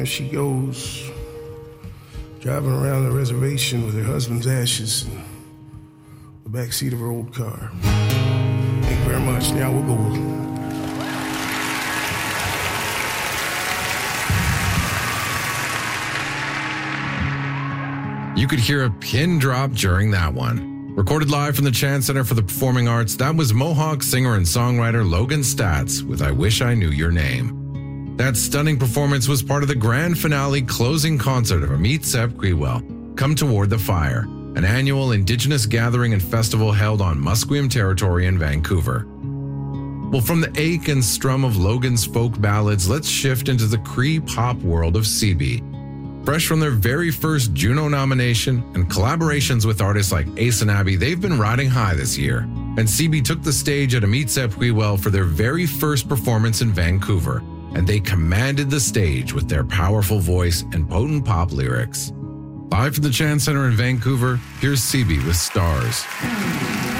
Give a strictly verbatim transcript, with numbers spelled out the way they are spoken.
And she goes driving around the reservation with her husband's ashes in the backseat of her old car. Thank you very much. Now we'll go. You could hear a pin drop during that one. Recorded live from the Chan Center for the Performing Arts, that was Mohawk singer and songwriter Logan Staats with I Wish I Knew Your Name. That stunning performance was part of the grand finale closing concert of Amit Sepp Grewal, Come Toward the Fire, an annual Indigenous gathering and festival held on Musqueam territory in Vancouver. Well, from the ache and strum of Logan's folk ballads, let's shift into the Cree pop world of C B. Fresh from their very first Juno nomination and collaborations with artists like Ace and Abby, they've been riding high this year. And C B took the stage at Amit Sepp Grewal for their very first performance in Vancouver, and they commanded the stage with their powerful voice and potent pop lyrics. Live from the Chan Center in Vancouver, here's C B with Stars.